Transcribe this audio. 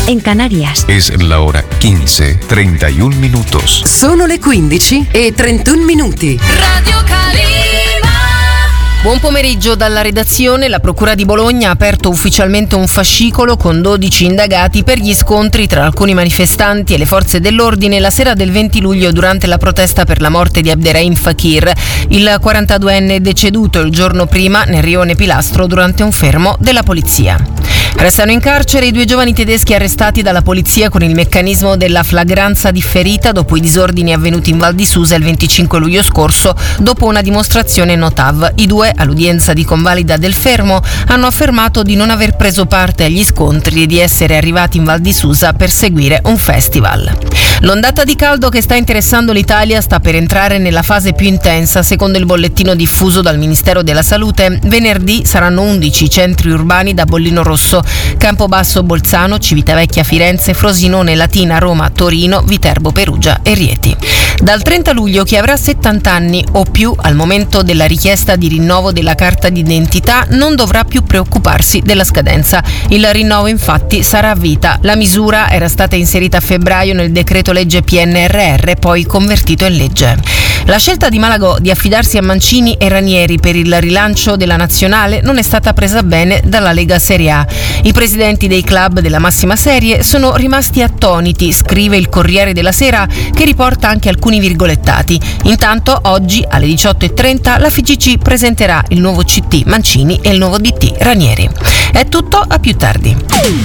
en Canarias. Es la hora 15:31 minutos. Sono le 15:31. Radio Calima. Buon pomeriggio dalla redazione. La Procura di Bologna ha aperto ufficialmente un fascicolo con 12 indagati per gli scontri tra alcuni manifestanti e le forze dell'ordine la sera del 20 luglio durante la protesta per la morte di Abderrahim Fakir, il 42enne deceduto il giorno prima nel rione Pilastro durante un fermo della polizia. Restano in carcere i 2 giovani tedeschi arrestati dalla polizia con il meccanismo della flagranza differita dopo i disordini avvenuti in Val di Susa il 25 luglio scorso dopo una dimostrazione no TAV. I 2, all'udienza di convalida del fermo, hanno affermato di non aver preso parte agli scontri e di essere arrivati in Val di Susa per seguire un festival. L'ondata di caldo che sta interessando l'Italia sta per entrare nella fase più intensa. Secondo il bollettino diffuso dal Ministero della Salute, venerdì saranno 11 i centri urbani da bollino rosso: Campobasso, Bolzano, Civitavecchia, Firenze, Frosinone, Latina, Roma, Torino, Viterbo, Perugia e Rieti. Dal 30 luglio chi avrà 70 anni o più al momento della richiesta di rinnovo della carta d'identità non dovrà più preoccuparsi della scadenza. Il rinnovo infatti sarà a vita. La misura era stata inserita a febbraio nel decreto legge PNRR, poi convertito in legge. La scelta di Malagò di affidarsi a Mancini e Ranieri per il rilancio della nazionale non è stata presa bene dalla Lega Serie A. I presidenti dei club della massima serie sono rimasti attoniti, scrive il Corriere della Sera, che riporta anche alcuni virgolettati. Intanto oggi alle 18:30 la FIGC presenterà il nuovo CT Mancini e il nuovo DT Ranieri. È tutto, a più tardi.